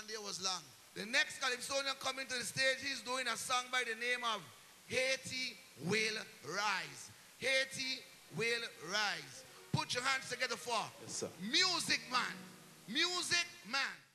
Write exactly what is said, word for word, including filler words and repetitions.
day was long. The next Calypsonian coming to the stage, he's doing a song by the name of Haiti Will Rise. Haiti Will Rise. Put your hands together for Yes, sir. Music Man. Music Man.